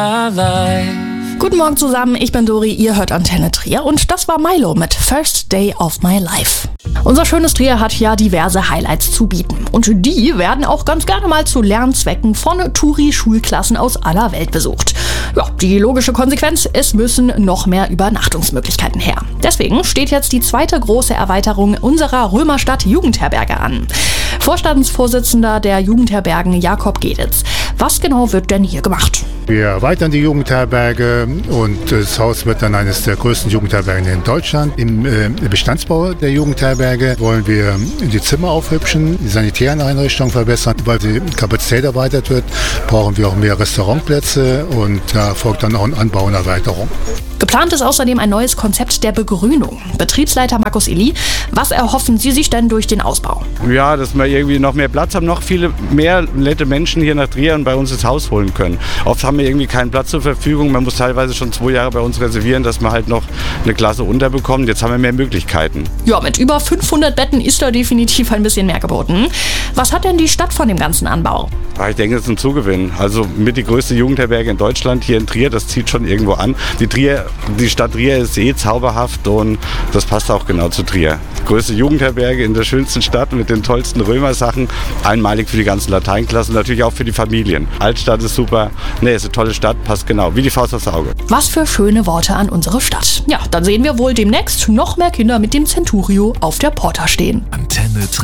Guten Morgen zusammen, ich bin Dori, ihr hört Antenne Trier und das war Milo mit First Day of My Life. Unser schönes Trier hat ja diverse Highlights zu bieten und die werden auch ganz gerne mal zu Lernzwecken von Touri-Schulklassen aus aller Welt besucht. Ja, die logische Konsequenz, es müssen noch mehr Übernachtungsmöglichkeiten her. Deswegen steht jetzt die zweite große Erweiterung unserer Römerstadt Jugendherberge an. Vorstandsvorsitzender der Jugendherbergen Jakob Geditz. Was genau wird denn hier gemacht? Wir erweitern die Jugendherberge und das Haus wird dann eines der größten Jugendherbergen in Deutschland. Im Bestandsbau der Jugendherberge wollen wir die Zimmer aufhübschen, die sanitären Einrichtungen verbessern. Weil die Kapazität erweitert wird, brauchen wir auch mehr Restaurantplätze und da folgt dann auch ein Anbau und Erweiterung. Geplant ist außerdem ein neues Konzept der Begrünung. Betriebsleiter Markus Eli, was erhoffen Sie sich denn durch den Ausbau? Ja, dass wir irgendwie noch mehr Platz haben, noch viele mehr nette Menschen hier nach Trier und bei uns ins Haus holen können. Oft haben wir irgendwie keinen Platz zur Verfügung. Man muss teilweise schon 2 Jahre bei uns reservieren, dass wir halt noch eine Klasse unterbekommen. Jetzt haben wir mehr Möglichkeiten. Ja, mit über 500 Betten ist da definitiv ein bisschen mehr geboten. Was hat denn die Stadt von dem ganzen Anbau? Ich denke, es ist ein Zugewinn. Also mit die größte Jugendherberge in Deutschland hier in Trier, das zieht schon irgendwo an. Die Stadt Trier ist zauberhaft und das passt auch genau zu Trier. Die größte Jugendherberge in der schönsten Stadt mit den tollsten Römersachen. Einmalig für die ganzen Lateinklassen, natürlich auch für die Familien. Altstadt ist super. Nee, ist eine tolle Stadt, passt genau, wie die Faust aufs Auge. Was für schöne Worte an unsere Stadt. Ja, dann sehen wir wohl demnächst noch mehr Kinder mit dem Centurio auf der Porta stehen. Antenne Trier.